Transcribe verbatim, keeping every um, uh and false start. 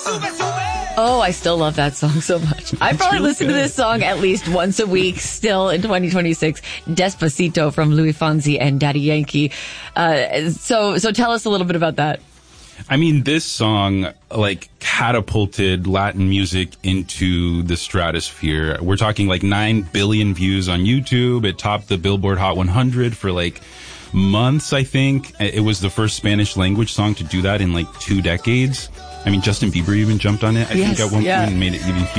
Oh, I still love that song so much. I probably really listen good. to this song at least once a week still in twenty twenty-six. Despacito from Louis Fonsi and Daddy Yankee. Uh, so, so tell us a little bit about that. I mean, this song, like, catapulted Latin music into the stratosphere. We're talking like nine billion views on YouTube. It topped the Billboard Hot one hundred for like months, I think. It was the first Spanish language song to do that in like two decades. I mean, Justin Bieber even jumped on it, I yes, think, at one yeah. point and made it even